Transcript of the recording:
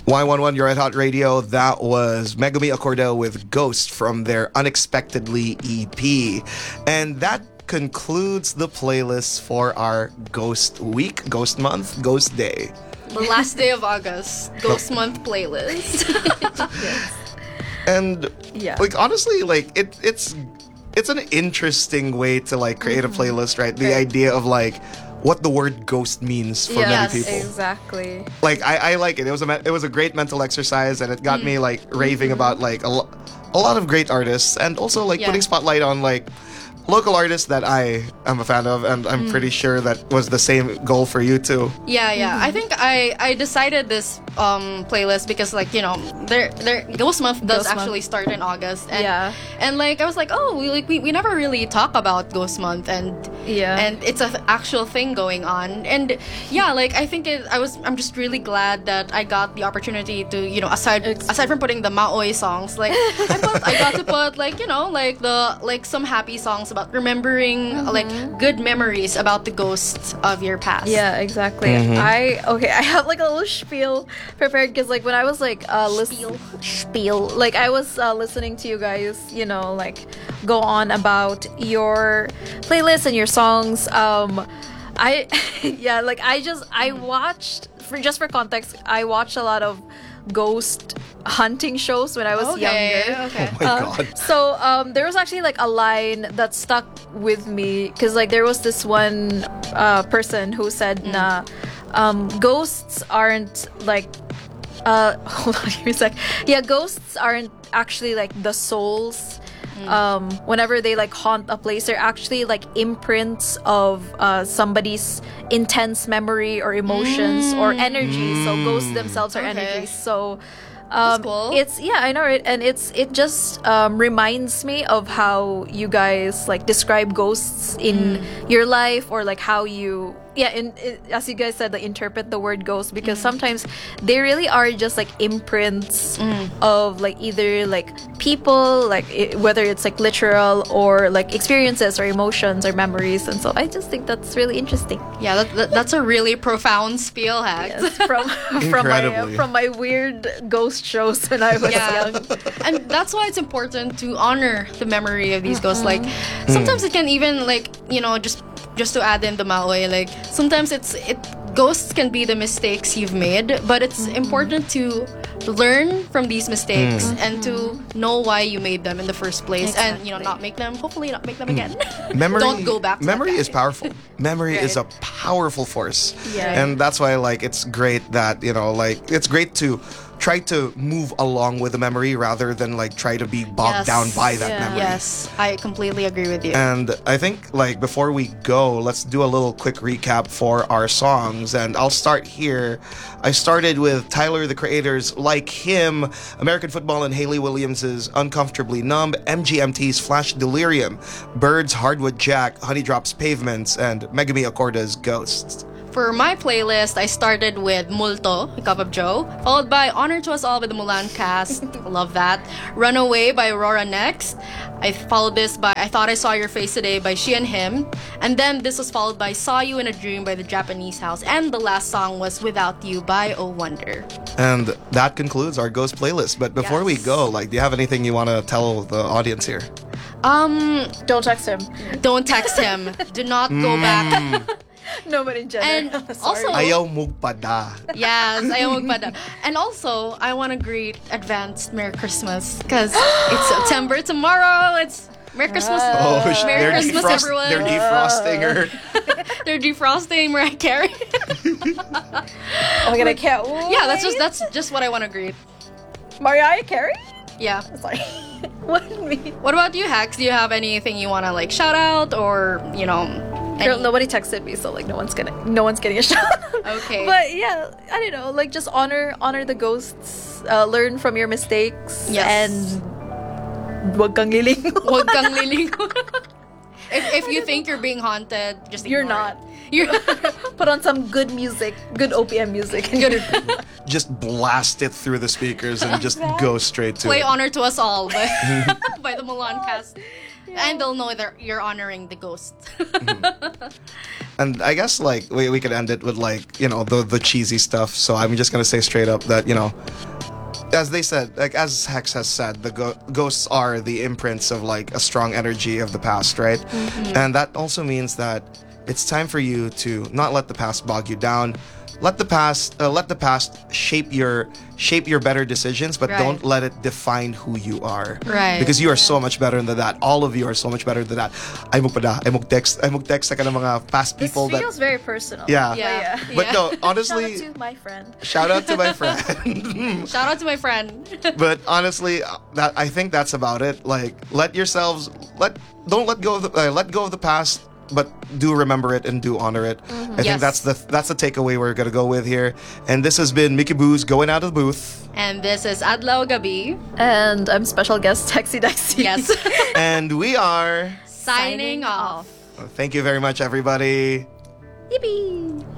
Y11, you're at Hot Radio. That was Megumi Accordo with Ghost from their Unexpectedly EP. And that concludes the playlist for our Ghost Week, Ghost Month, Ghost Day. The last day of August, Ghost Month playlist. Yes. And Yeah. like honestly, like it's an interesting way to like create a playlist, right? The idea of like what the word ghost means for Yes, many people. exactly. Like I like it. It was a great mental exercise, and it got me like raving about like a lot of great artists, and also like putting spotlight on like local artists that I am a fan of, and I'm pretty sure that was the same goal for you too. Yeah. I think I decided this playlist because like, you know, their Ghost Month does Ghost Month. actually start in August. And, Yeah. And like I was like, oh, we never really talk about Ghost Month, and it's an actual thing going on. And yeah, like I think I'm just really glad that I got the opportunity to, you know, aside from putting the Maoi songs, like I got to put like, you know, like some happy songs about remembering like good memories about the ghosts of your past. Yeah, exactly. I have like a little spiel prepared because like when I was like spiel, like I was listening to you guys, you know, like go on about your playlist and your songs. I watched for context, I watched a lot of ghost hunting shows when I was younger. Okay. Oh my god. So there was actually like a line that stuck with me because like there was this one person who said nah, ghosts aren't like hold on, give me a sec. Yeah, ghosts aren't actually like the souls. Whenever they like haunt a place, they're actually like imprints of somebody's intense memory or emotions or energy. So ghosts themselves are energies. So That's cool. I know it, and it just reminds me of how you guys like describe ghosts in your life, or like how you as you guys said, like interpret the word ghost, because sometimes they really are just like imprints of like either like people, like whether it's like literal or like experiences or emotions or memories. And so I just think that's really interesting. Yeah, that's a really profound spiel, Hack. Yes, Incredibly. from my weird ghost shows when I was young. And that's why it's important to honor the memory of these ghosts. Like sometimes it can even like, you know, just to add in the Maui, like sometimes ghosts can be the mistakes you've made, but it's important to learn from these mistakes and to know why you made them in the first place, and you know, hopefully not make them again. Memory, Don't go back to memory that is powerful. Memory is a powerful force. Yeah. And that's why like it's great that, you know, like it's great to try to move along with the memory rather than like try to be bogged down by that memory. Yes, I completely agree with you. And I think like before we go, let's do a little quick recap for our songs, and I'll start here. I started with Tyler the Creator's Like Him, American Football and Hayley Williams's Uncomfortably Numb, MGMT's Flash Delirium, Birds Hardwood Jack, Honeydrop's Pavements, and Megumi Accordo's Ghosts. For my playlist, I started with Multo, A Cup of Joe, followed by Honor to Us All by the Mulan cast. Love that. Runaway by Aurora next. I followed this by I Thought I Saw Your Face Today by She and Him. And then this was followed by Saw You in a Dream by the Japanese House. And the last song was Without You by Oh Wonder. And that concludes our Ghost playlist. But before we go, like, do you have anything you want to tell the audience here? Don't text him. Don't text him. Do not go back. No, but in general. And also, Ayaw mugpada. yes, ayaw magpada. And also, I want to greet advanced Merry Christmas because it's September tomorrow. It's Merry Christmas. Merry Christmas, everyone. They're defrosting her. They're defrosting Mariah Carey. Oh my god, I can't wait. Yeah, that's just what I want to greet. Mariah Carey? Yeah. Sorry. What me? What about you, Hax? Do you have anything you want to like shout out, or you know? Girl, nobody texted me, so like no one's getting a shout. Okay. But yeah, I don't know. Like just honor the ghosts. Learn from your mistakes. Yes. And wag kang lilingo. Wag kang lilingo. If you think you're being haunted, just ignore You're not. it. You're Put on some good music, good OPM music. good. Just blast it through the speakers and just go straight to Play it. Honor to Us All by the Mulan cast. And they'll know that you're honoring the ghost. And I guess like we could end it with like, you know, the cheesy stuff. So I'm just gonna say straight up that, you know, as they said, like as Hex has said, the ghosts are the imprints of like a strong energy of the past, right? And that also means that it's time for you to not let the past bog you down. Let the past shape your better decisions, but don't let it define who you are. Right. Because you are so much better than that. All of you are so much better than that. Ay mo text sa ka ng mga past people This feels very personal. Yeah. But no, honestly, Shout out to my friend. shout out to my friend. Shout out to my friend. But honestly, that I think that's about it. Like, don't let go of the past, but do remember it and do honor it. I think that's the takeaway we're gonna go with here. And this has been Mickey Boo's going out of the booth. And this is Adlaw Gabi. And I'm special guest Taxi Dicey. Yes. And we are Signing off. thank you very much, everybody. Yippee!